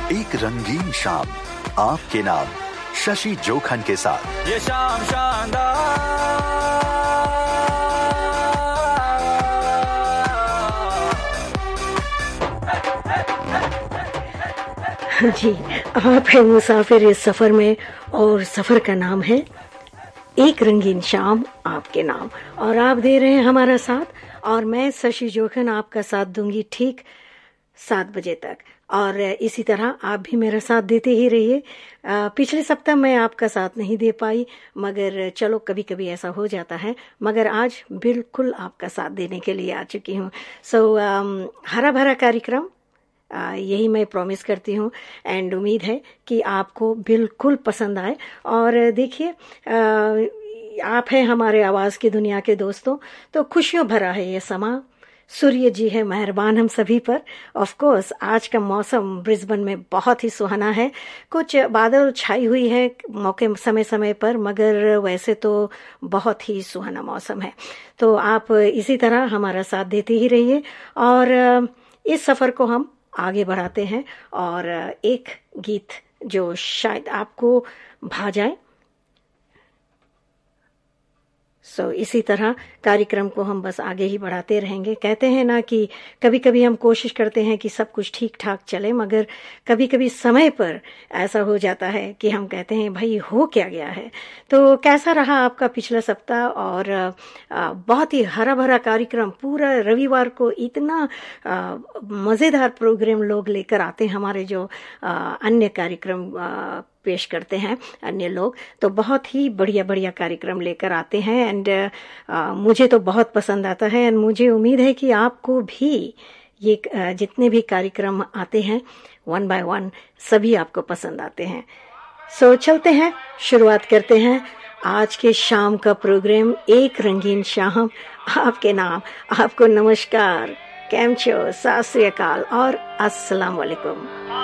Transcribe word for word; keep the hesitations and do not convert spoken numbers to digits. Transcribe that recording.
एक रंगीन शाम आपके नाम शशि जोखन के साथ। ये शाम शानदार। जी, आप हैं मुसाफिर इस सफर में और सफर का नाम है एक रंगीन शाम आपके नाम, और आप दे रहे हैं हमारा साथ, और मैं शशि जोखन आपका साथ दूंगी ठीक सात बजे तक, और इसी तरह आप भी मेरा साथ देते ही रहिए। पिछले सप्ताह मैं आपका साथ नहीं दे पाई, मगर चलो कभी कभी ऐसा हो जाता है, मगर आज बिल्कुल आपका साथ देने के लिए आ चुकी हूँ। सो so, हरा भरा कार्यक्रम, Uh, यही मैं प्रॉमिस करती हूँ, एंड उम्मीद है कि आपको बिल्कुल पसंद आए। और देखिए, uh, आप हैं हमारे आवाज़ की दुनिया के दोस्तों, तो खुशियों भरा है ये समा। सूर्य जी है मेहरबान हम सभी पर। ऑफ कोर्स आज का मौसम ब्रिस्बेन में बहुत ही सुहाना है, कुछ बादल छाई हुई है मौके समय समय पर, मगर वैसे तो बहुत ही सुहाना मौसम है। तो आप इसी तरह हमारा साथ देते ही रहिए, और इस सफ़र को हम आगे बढ़ाते हैं, और एक गीत जो शायद आपको भा जाए। सो so, इसी तरह कार्यक्रम को हम बस आगे ही बढ़ाते रहेंगे। कहते हैं ना कि कभी कभी हम कोशिश करते हैं कि सब कुछ ठीक ठाक चले, मगर कभी कभी समय पर ऐसा हो जाता है कि हम कहते हैं भाई हो क्या गया है। तो कैसा रहा आपका पिछला सप्ताह? और आ, बहुत ही हरा भरा कार्यक्रम, पूरा रविवार को इतना मज़ेदार प्रोग्राम लोग लेकर आते हैं, हमारे जो आ, अन्य कार्यक्रम आ, पेश करते हैं अन्य लोग, तो बहुत ही बढ़िया बढ़िया कार्यक्रम लेकर आते हैं, एंड मुझे तो बहुत पसंद आता है, एंड मुझे उम्मीद है कि आपको भी ये uh, जितने भी कार्यक्रम आते हैं वन बाय वन सभी आपको पसंद आते हैं। सो so, चलते हैं, शुरुआत करते हैं आज के शाम का प्रोग्राम एक रंगीन शाम आपके नाम। आपको नमस्कार, कैम छो, सत श्री अकाल और अस्सलाम वालेकुम।